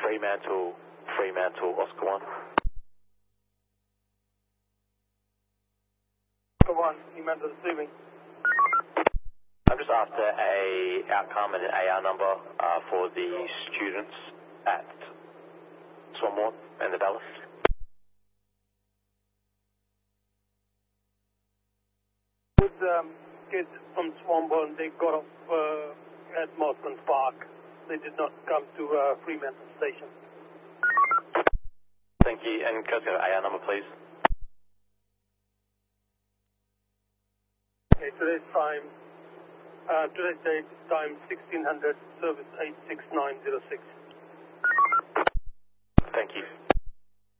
Fremantle, Oscar 1. Oscar 1, Fremantle receiving. I'm just after a outcome and an AR number for the students at Swanbourne and the Dallas. With kids from Swanbourne, they got off at Mossman Park. They did not come to Fremantle Station. Thank you, and can I get an AR number, please? Okay, today's date, time 1600, service 86906. Thank you.